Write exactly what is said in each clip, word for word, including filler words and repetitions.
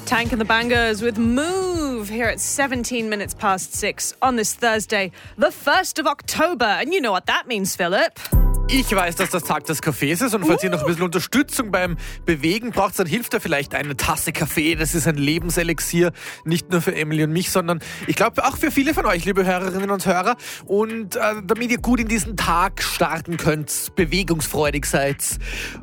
Tank and the Bangers with Move here at seventeen minutes past six on this Thursday, the first of October. And you know what that means, Philip. Ich weiß, dass das Tag des Kaffees ist und falls Uh. ihr noch ein bisschen Unterstützung beim Bewegen braucht, dann hilft da vielleicht eine Tasse Kaffee. Das ist ein Lebenselixier, nicht nur für Emily und mich, sondern ich glaube auch für viele von euch, liebe Hörerinnen und Hörer. Und äh, damit ihr gut in diesen Tag starten könnt, bewegungsfreudig seid,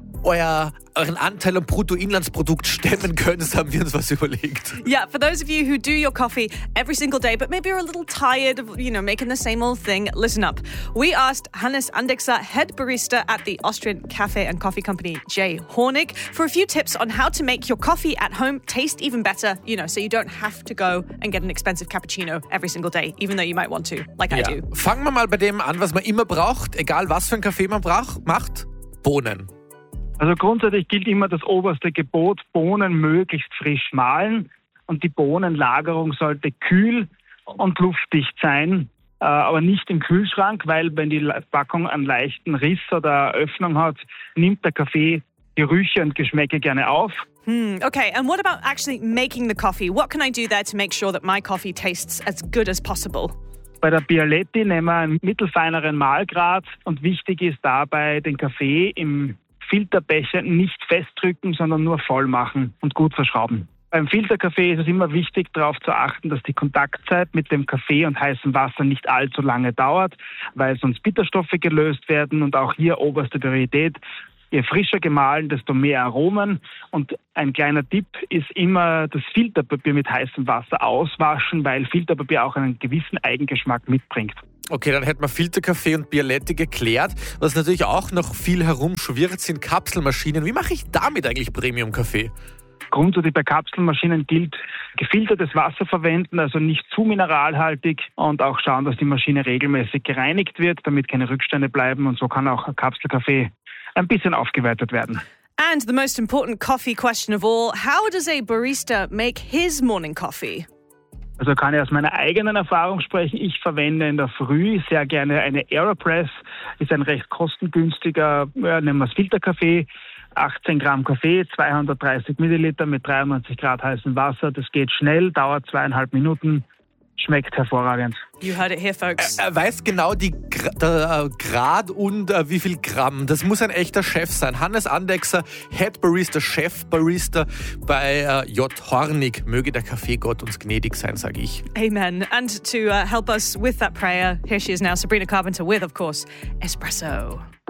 euer, euren Anteil am Bruttoinlandsprodukt stemmen könnt, haben wir uns was überlegt. Yeah, for those of you who do your coffee every single day, but maybe you're a little tired of, you know, making the same old thing, listen up. We asked Hannes Andekser, head barista at the Austrian cafe and coffee company J. Hornig, for a few tips on how to make your coffee at home taste even better, you know, so you don't have to go and get an expensive cappuccino every single day, even though you might want to, like I Ja. do. Fangen wir mal bei dem an, was man immer braucht, egal was für einen Kaffee man braucht, macht, Bohnen. Also grundsätzlich gilt immer das oberste Gebot, Bohnen möglichst frisch mahlen und die Bohnenlagerung sollte kühl und luftdicht sein, äh, aber nicht im Kühlschrank, weil wenn die Packung einen leichten Riss oder Öffnung hat, nimmt der Kaffee Gerüche und Geschmäcke gerne auf. Hmm, okay, and what about actually making the coffee? What can I do there to make sure that my coffee tastes as good as possible? Bei der Bialetti nehmen wir einen mittelfeineren Mahlgrad und wichtig ist dabei, den Kaffee im Filterbecher nicht festdrücken, sondern nur voll machen und gut verschrauben. Beim Filterkaffee ist es immer wichtig, darauf zu achten, dass die Kontaktzeit mit dem Kaffee und heißem Wasser nicht allzu lange dauert, weil sonst Bitterstoffe gelöst werden und auch hier oberste Priorität. Je frischer gemahlen, desto mehr Aromen. Und ein kleiner Tipp ist immer das Filterpapier mit heißem Wasser auswaschen, weil Filterpapier auch einen gewissen Eigengeschmack mitbringt. Okay, dann hätten wir Filterkaffee und Bialetti geklärt. Was natürlich auch noch viel herumschwirrt, sind Kapselmaschinen. Wie mache ich damit eigentlich Premium-Kaffee? Grundsätzlich bei Kapselmaschinen gilt, gefiltertes Wasser verwenden, also nicht zu mineralhaltig und auch schauen, dass die Maschine regelmäßig gereinigt wird, damit keine Rückstände bleiben und so kann auch ein Kapselkaffee ein bisschen aufgewertet werden. And the most important coffee question of all, how does a barista make his morning coffee? Also kann ich aus meiner eigenen Erfahrung sprechen. Ich verwende in der Früh sehr gerne eine Aeropress. Ist ein recht kostengünstiger, ja, nennen wir es Filterkaffee. achtzehn Gramm Kaffee, zweihundertdreißig Milliliter mit dreiundneunzig Grad heißem Wasser. Das geht schnell, dauert zweieinhalb Minuten. Schmeckt hervorragend. You heard it here, folks. Er weiß genau die Gra- der, äh, Grad und äh, wie viel Gramm. Das muss ein echter Chef sein. Hannes Andekser, Head Barista, Chef Barista bei äh, J. Hornig. Möge der Kaffeegott uns gnädig sein, sage ich. Amen. And to uh, help us with that prayer, here she is now, Sabrina Carpenter with, of course, Espresso.